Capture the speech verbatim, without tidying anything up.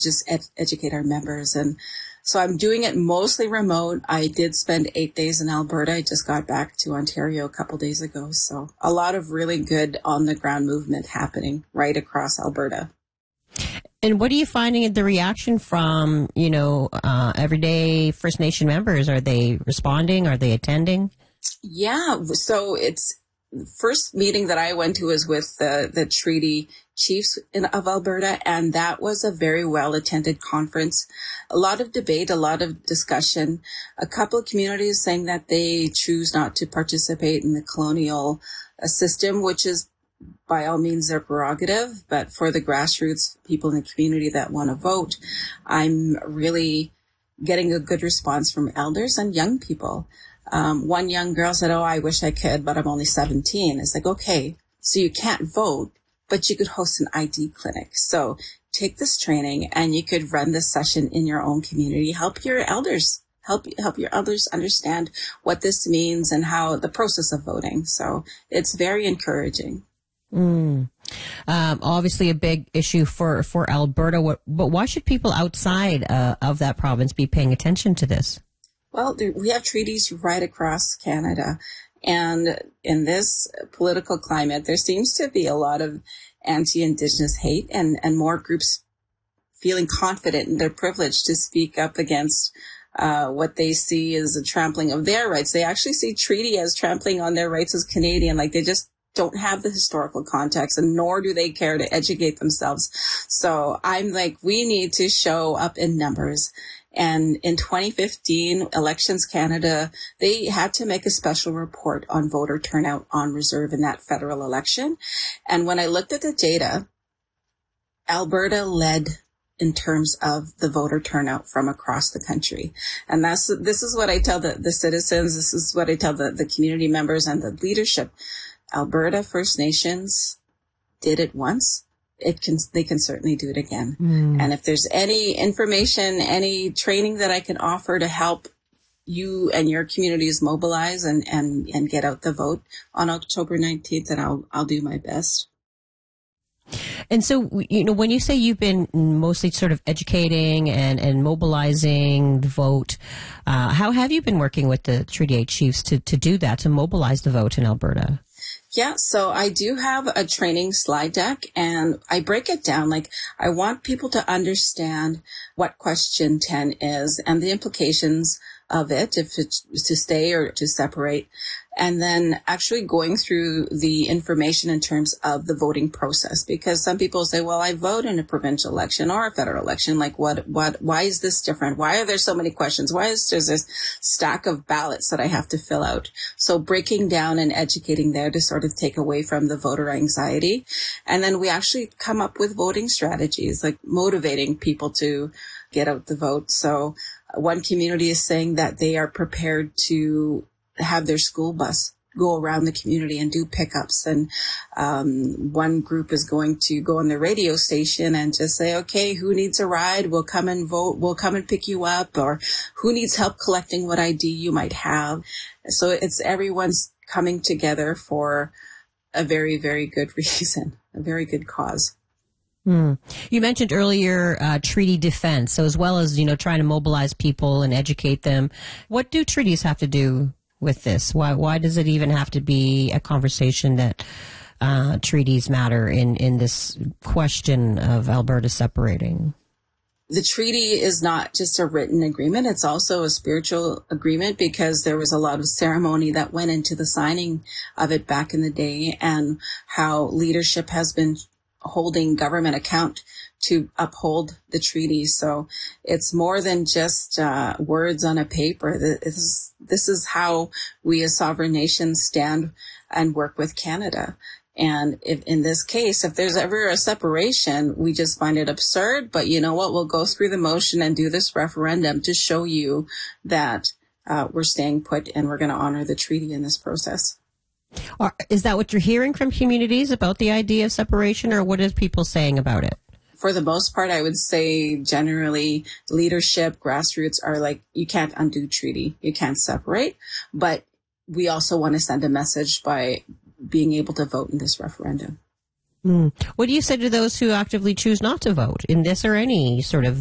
just ed- educate our members. And so I'm doing it mostly remote. I did spend eight days in Alberta. I just got back to Ontario a couple days ago. So a lot of really good on the ground movement happening right across Alberta. And what are you finding in the reaction from, you know, uh, everyday First Nation members? Are they responding? Are they attending? Yeah. So it's the first meeting that I went to was with the, the Treaty Chiefs in, of Alberta, and that was a very well-attended conference. A lot of debate, a lot of discussion. A couple of communities saying that they choose not to participate in the colonial uh, system, which is by all means their prerogative. But for the grassroots people in the community that want to vote, I'm really getting a good response from elders and young people. Um, one young girl said, oh, I wish I could, but I'm only seventeen. It's like, okay, so you can't vote, but you could host an I D clinic. So take this training and you could run this session in your own community. Help your elders, help, help your elders understand what this means and how the process of voting. So it's very encouraging. Mm. Um, obviously a big issue for, for Alberta. What, but why should people outside uh, of that province be paying attention to this? Well, there, we have treaties right across Canada. And in this political climate, there seems to be a lot of anti-Indigenous hate and, and more groups feeling confident in their privilege to speak up against uh, what they see as a trampling of their rights. They actually see treaty as trampling on their rights as Canadian. Like they just don't have the historical context, and nor do they care to educate themselves. So I'm like, we need to show up in numbers. And in twenty fifteen, Elections Canada, they had to make a special report on voter turnout on reserve in that federal election. And when I looked at the data, Alberta led in terms of the voter turnout from across the country. And that's, this is what I tell the, the citizens. This is what I tell the, the community members and the leadership. Alberta First Nations did it once. It can, they can certainly do it again. Mm. And if there's any information, any training that I can offer to help you and your communities mobilize and, and, and get out the vote on October nineteenth, then I'll, I'll do my best. And so, you know, when you say you've been mostly sort of educating and, and mobilizing the vote, uh, how have you been working with the Treaty eight Chiefs to, to do that, to mobilize the vote in Alberta? Yeah, so I do have a training slide deck, and I break it down. Like, I want people to understand what question ten is and the implications of it, if it's to stay or to separate, and then actually going through the information in terms of the voting process. Because some people say, well, I vote in a provincial election or a federal election. Like, what, what, why is this different? Why are there so many questions? Why is there this stack of ballots that I have to fill out? So breaking down and educating there to sort of take away from the voter anxiety. And then we actually come up with voting strategies, like motivating people to get out the vote. So one community is saying that they are prepared to have their school bus go around the community and do pickups. And um, one group is going to go on the radio station and just say, okay, who needs a ride? We'll come and vote. We'll come and pick you up. Or who needs help collecting what I D you might have? So it's everyone's coming together for a very, very good reason, a very good cause. Hmm. You mentioned earlier uh, treaty defense. So as well as, you know, trying to mobilize people and educate them, what do treaties have to do with this? Why why does it even have to be a conversation that uh, treaties matter in, in this question of Alberta separating? The treaty is not just a written agreement. It's also a spiritual agreement, because there was a lot of ceremony that went into the signing of it back in the day, and how leadership has been holding government account to uphold the treaty. So it's more than just uh, words on a paper. This is, this is how we as sovereign nations stand and work with Canada. And if, in this case, if there's ever a separation, we just find it absurd. But you know what? We'll go through the motion and do this referendum to show you that uh, we're staying put and we're going to honor the treaty in this process. Or is that what you're hearing from communities about the idea of separation, or what is people saying about it? For the most part, I would say generally leadership, grassroots are like, you can't undo treaty. You can't separate. But we also want to send a message by being able to vote in this referendum. Mm. What do you say to those who actively choose not to vote in this or any sort of